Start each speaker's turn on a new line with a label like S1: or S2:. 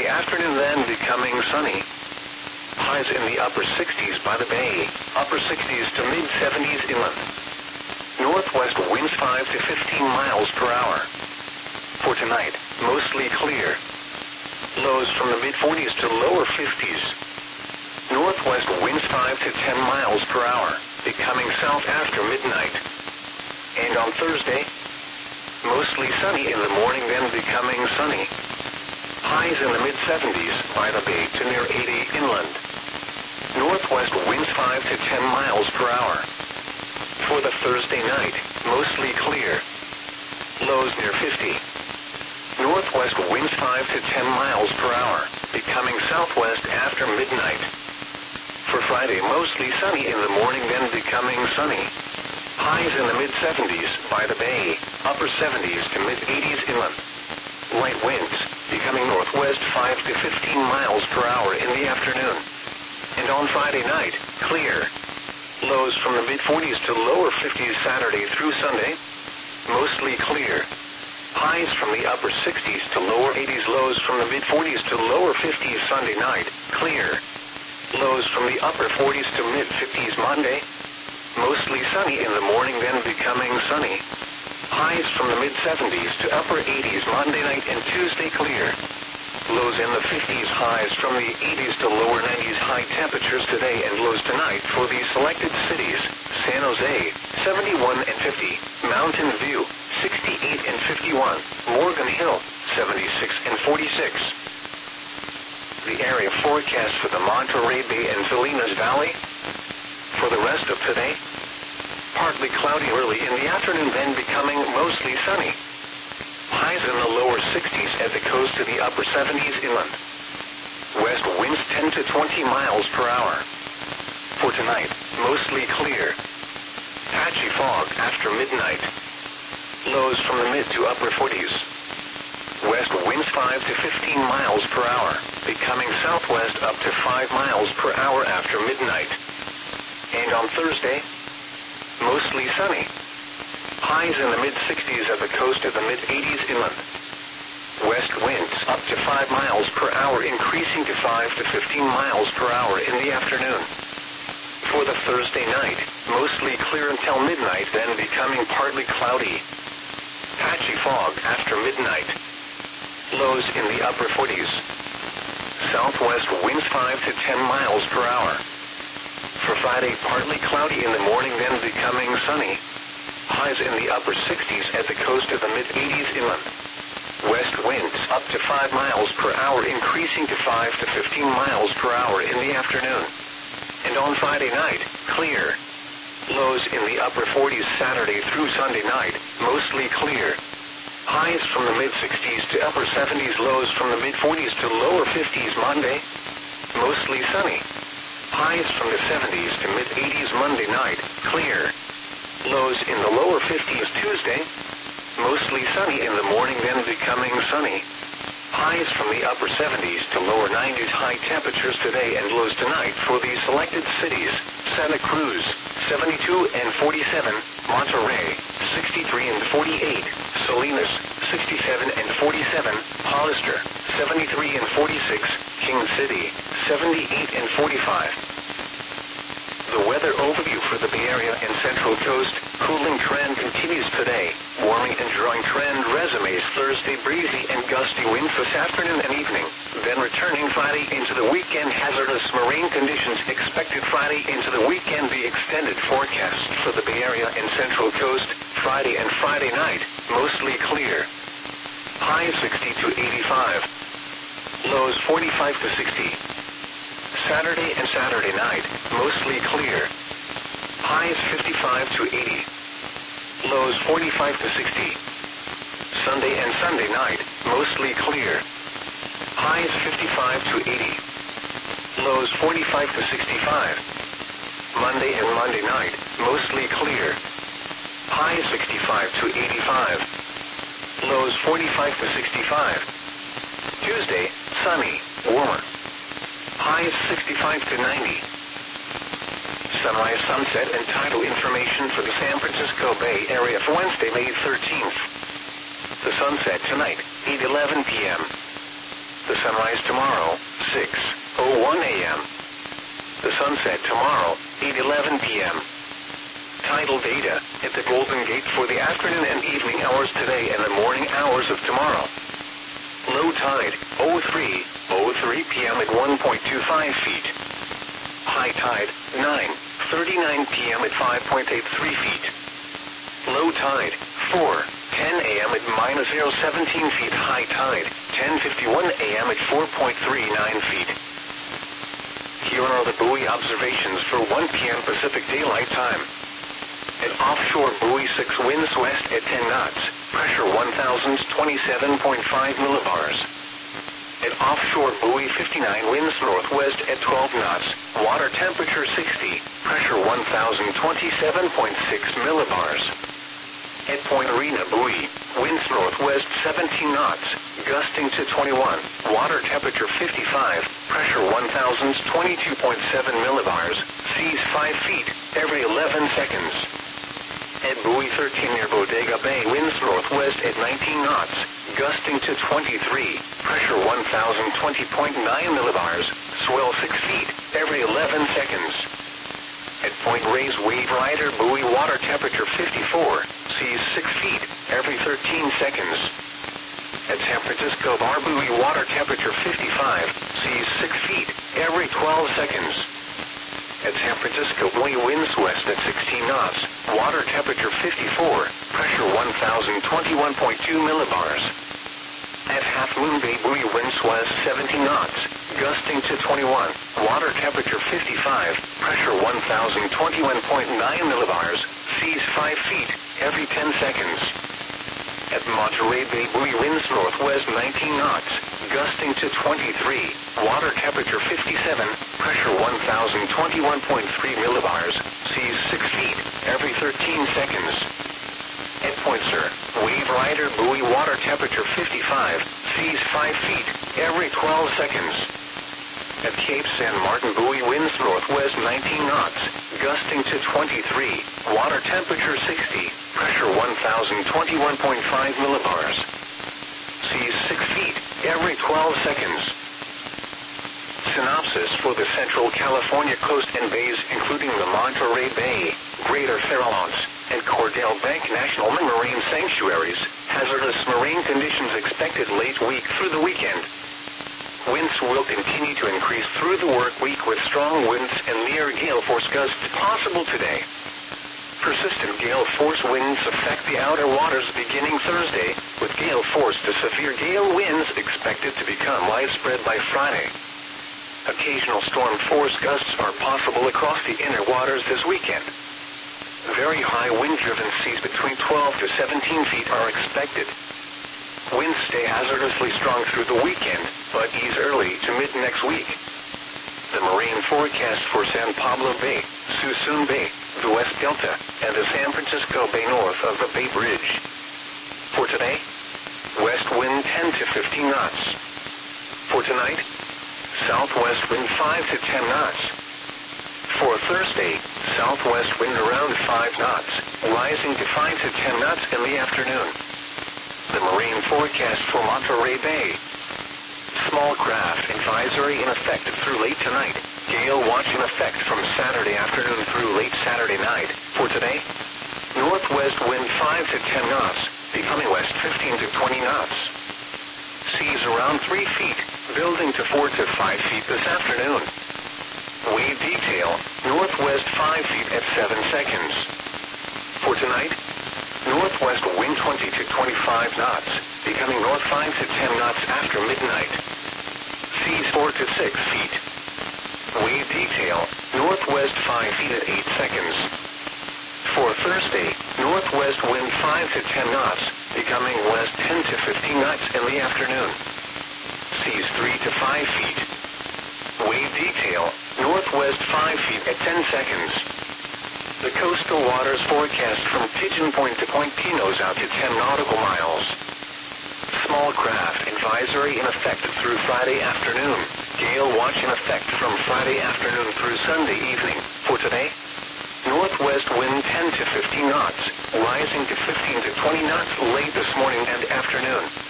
S1: afternoon then becoming sunny. Highs in the upper 60s by the bay, upper 60s to mid-70s inland. Northwest winds 5 to 15 miles per hour. For tonight, mostly clear. Lows from the mid-40s to lower 50s. Northwest winds 5 to 10 miles per hour, becoming south after midnight. And on Thursday, mostly sunny in the morning then becoming sunny. Highs in the mid-70s by the bay to near 80 inland. Northwest winds 5 to 10 miles per hour. For the Thursday night, mostly clear. Lows near 50. Northwest winds 5 to 10 miles per hour, becoming southwest after midnight. For Friday, mostly sunny in the morning then becoming sunny. Highs in the mid-70s by the bay, upper 70s to mid-80s inland. Light winds, becoming northwest 5 to 15 miles per hour in the afternoon. And on Friday night, clear. Lows from the mid-40s to lower 50s Saturday through Sunday. Mostly clear. Highs from the upper 60s to lower 80s, lows from the mid-40s to lower 50s Sunday night, clear. Lows from the upper 40s to mid-50s Monday. Mostly sunny in the morning then becoming sunny. Highs from the mid-70s to upper 80s Monday night and Tuesday clear. Lows in the 50s, highs from the 80s to lower 90s high temperatures today and lows tonight for the selected cities: San Jose, 71 and 50, Mountain View, 68 and 51, Morgan Hill, 76 and 46. The area forecast for the Monterey Bay and Salinas Valley. For the rest of today, partly cloudy early in the afternoon then becoming mostly sunny. Highs in the lower 60s at the coast to the upper 70s inland. West winds 10 to 20 miles per hour. For tonight, mostly clear. Patchy fog after midnight. Lows from the mid to upper 40s. West winds 5 to 15 miles per hour, becoming southwest up to 5 miles per hour after midnight. And on Thursday, mostly sunny. Highs in the mid-60s at the coast to the mid-80s inland. West winds up to 5 miles per hour, increasing to 5 to 15 miles per hour in the afternoon. For the Thursday night, mostly clear until midnight, then becoming partly cloudy. Patchy fog after midnight. Lows in the upper 40s. Southwest winds 5 to 10 miles per hour. For Friday, partly cloudy in the morning, then becoming sunny. Highs in the upper 60s at the coast of the mid-80s inland. West winds up to 5 miles per hour, increasing to 5 to 15 miles per hour in the afternoon. And on Friday night, clear. Lows in the upper 40s Saturday through Sunday night, mostly clear. Highs from the mid-60s to upper 70s, lows from the mid-40s to lower 50s Monday, mostly sunny. Highs from the 70s to mid-80s Monday night, clear. Lows in the lower 50s Tuesday, mostly sunny in the morning then becoming sunny. Highs from the upper 70s to lower 90s high temperatures today and lows tonight for the selected cities: Santa Cruz, 72 and 47, Monterey, 63 and 48, Salinas, 67 and 47, Hollister, 73 and 46, King City, 78 and 45. The weather overview for the Bay Area and Central Coast. Cooling trend continues today. Warming and drying trend resumes Thursday, breezy and gusty winds this afternoon and evening. Then returning Friday into the weekend. Hazardous marine conditions expected Friday into the weekend. The extended forecast for the Bay Area and Central Coast. Friday and Friday night, mostly clear. Highs 60 to 85. Lows 45 to 60. Saturday and Saturday night, mostly clear. Highs 55 to 80. Lows 45 to 60. Sunday and Sunday night, mostly clear. Highs 55 to 80. Lows 45 to 65. Monday and Monday night, mostly clear. Highs 65 to 85. Lows 45 to 65. Tuesday, sunny, warmer. Highs 65 to 90. Sunrise, sunset, and tidal information for the San Francisco Bay Area for Wednesday, May 13th. The sunset tonight, 8:11 p.m. The sunrise tomorrow, 6:01 a.m. The sunset tomorrow, 8:11 p.m. Tidal data at the Golden Gate for the afternoon and evening hours today and the morning hours of tomorrow. Low tide, 03:03 p.m. at 1.25 feet. High tide, 9:39 p.m. at 5.83 feet. Low tide, 4:10 a.m. at -0.17 feet. High tide, 10:51 a.m. at 4.39 feet. Here are the buoy observations for 1 p.m. Pacific Daylight Time. At offshore buoy 6 winds west at 10 knots, pressure 1,027.5 millibars. At offshore buoy 59 winds northwest at 12 knots, water temperature 60, pressure 1,027.6 millibars. At Point Arena buoy, winds northwest 17 knots, gusting to 21, water temperature 55, pressure 1,022.7 millibars, seas 5 feet, every 11 seconds. At buoy 13 near Bodega Bay, winds northwest at 19 knots, gusting to 23, pressure 1,020.9 millibars, swell 6 feet, every 11 seconds. At Point Reyes Wave Rider buoy, water temperature 54, seas 6 feet, every 13 seconds. At San Francisco Bar buoy, water temperature 55, seas 6 feet, every 12 seconds. At San Francisco buoy, winds west at 16 knots, water temperature 54, pressure 1,021.2 millibars. At Half Moon Bay buoy, winds west 17 knots, gusting to 21, water temperature 55, pressure 1,021.9 millibars, seas 5 feet, every 10 seconds. At Monterey Bay buoy, winds northwest 19 knots, gusting to 23, water temperature 57, pressure 1,021.3 millibars, seas 6 feet, every 13 seconds. At Point Sur, Wave Rider buoy, water temperature 55, seas 5 feet, every 12 seconds. At Cape San Martin buoy, winds northwest 19 knots, gusting to 23, water temperature 60, pressure 1,021.5 millibars. Seas 6 feet, every 12 seconds. Synopsis for the Central California coast and bays including the Monterey Bay, Greater Farallones, and Cordell Bank National Marine Sanctuaries. Hazardous marine conditions expected late week through the weekend. Winds will continue to increase through the work week with strong winds and near gale force gusts possible today. Persistent gale force winds affect the outer waters beginning Thursday, with gale force to severe gale winds expected to become widespread by Friday. Occasional storm force gusts are possible across the inner waters this weekend. Very high wind-driven seas between 12 to 17 feet are expected. Winds stay hazardously strong through the weekend, but ease early to mid-next week. The marine forecast for San Pablo Bay, Suisun Bay, the West Delta, and the San Francisco Bay north of the Bay Bridge. For today, west wind 10 to 15 knots. For tonight, southwest wind 5 to 10 knots. For Thursday, southwest wind around 5 knots, rising to 5 to 10 knots in the afternoon. The marine forecast for Monterey Bay. Small craft advisory in effect through late tonight. Gale watch in effect from Saturday afternoon through late Saturday night. For today, northwest wind 5 to 10 knots, becoming west 15 to 20 knots. Seas around 3 feet, building to 4 to 5 feet this afternoon. Wave detail, northwest 5 feet at 7 seconds. For tonight, northwest wind 20 to 25 knots, becoming north 5 to 10 knots after midnight. Seas 4 to 6 feet. Wave detail, northwest 5 feet at 8 seconds. For Thursday, northwest wind 5 to 10 knots, becoming west 10 to 15 knots in the afternoon. Seas 3 to 5 feet. Wave detail, northwest 5 feet at 10 seconds. The coastal waters forecast from Pigeon Point to Point Pinos out to 10 nautical miles. Small craft advisory in effect through Friday afternoon. Gale watch in effect from Friday afternoon through Sunday evening. For today, northwest wind 10 to 15 knots, rising to 15 to 20 knots late this morning and afternoon.